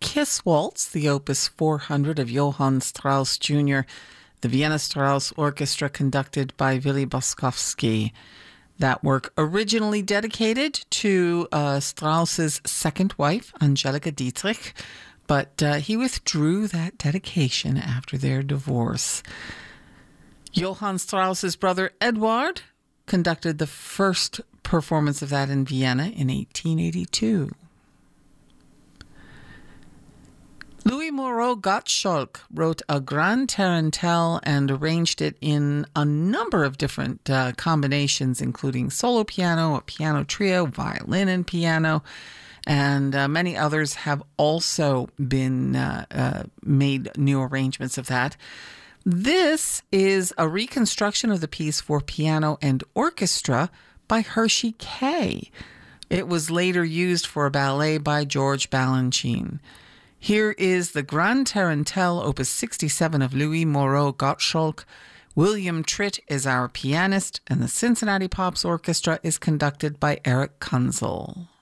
Kiss Waltz, the Opus 400 of Johann Strauss Jr., the Vienna Strauss Orchestra conducted by Willy Boskowski. That work originally dedicated to Strauss's second wife, Angelika Dietrich, but he withdrew that dedication after their divorce. Johann Strauss's brother Eduard conducted the first performance of that in Vienna in 1882. Louis Moreau Gottschalk wrote a Grand Tarantelle and arranged it in a number of different combinations, including solo piano, a piano trio, violin and piano, and many others have also been made new arrangements of that. This is a reconstruction of the piece for piano and orchestra by Hershey Kay. It was later used for a ballet by George Balanchine. Here is the Grand Tarantelle, Opus 67 of Louis Moreau Gottschalk. William Tritt is our pianist, and the Cincinnati Pops Orchestra is conducted by Eric Kunzel.